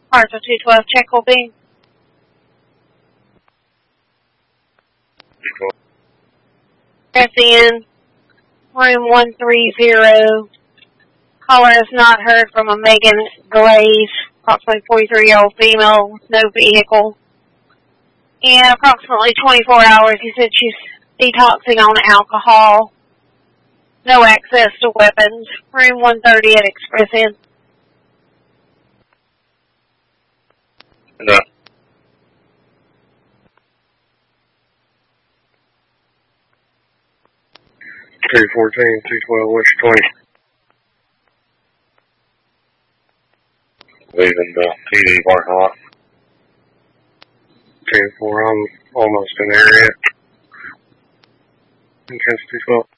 Parcel 212, check will be. SN, room 130. Caller has not heard from a Megan Glaze, approximately 43-year-old female with no vehicle. In approximately 24 hours, he said she's detoxing on alcohol. No access to weapons. Room 130 at Express Inn. No. 214, 212, West 20. Leaving the PD parking lot. 10-4, I'm almost in the area. Okay, 212.